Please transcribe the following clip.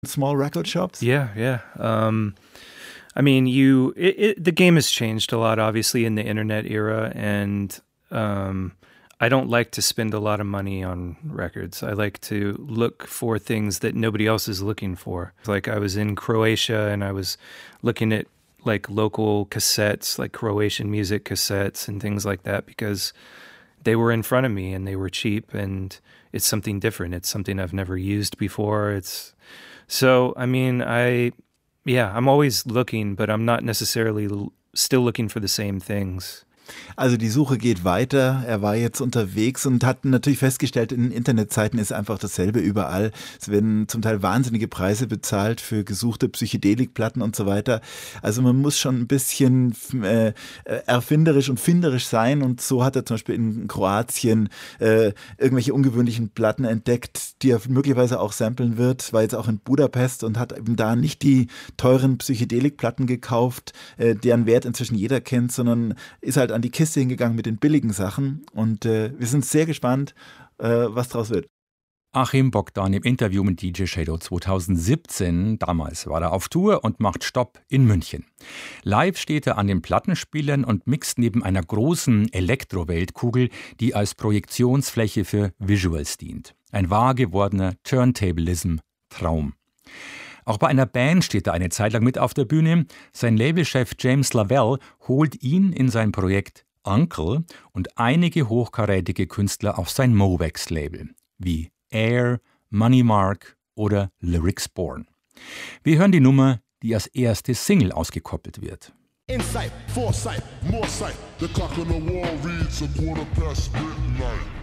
small record shops? Yeah. I mean, the game has changed a lot, obviously, in the internet era, and I don't like to spend a lot of money on records. I like to look for things that nobody else is looking for. Like I was in Croatia and I was looking at like local cassettes, like Croatian music cassettes and things like that, because they were in front of me and they were cheap and it's something different. It's something I've never used before. I'm always looking, but I'm not necessarily still looking for the same things. Also die Suche geht weiter. Er war jetzt unterwegs und hat natürlich festgestellt, in Internetzeiten ist einfach dasselbe überall. Es werden zum Teil wahnsinnige Preise bezahlt für gesuchte Psychedelikplatten und so weiter. Also man muss schon ein bisschen erfinderisch und finderisch sein, und so hat er zum Beispiel in Kroatien irgendwelche ungewöhnlichen Platten entdeckt, die er möglicherweise auch samplen wird. War jetzt auch in Budapest und hat eben da nicht die teuren Psychedelikplatten gekauft, deren Wert inzwischen jeder kennt, sondern ist halt an die Kiste hingegangen mit den billigen Sachen, und wir sind sehr gespannt, was draus wird. Achim Bogdan im Interview mit DJ Shadow 2017. Damals war er auf Tour und macht Stopp in München. Live steht er an den Plattenspielern und mixt neben einer großen Elektro-Weltkugel, die als Projektionsfläche für Visuals dient. Ein wahr gewordener Turntablism-Traum. Auch bei einer Band steht er eine Zeit lang mit auf der Bühne. Sein Labelchef James Lavelle holt ihn in sein Projekt Uncle und einige hochkarätige Künstler auf sein Movex-Label, wie Air, Money Mark oder Lyrics Born. Wir hören die Nummer, die als erste Single ausgekoppelt wird. Insight, foresight, more sight. The clock on the wall reads 1:15 midnight.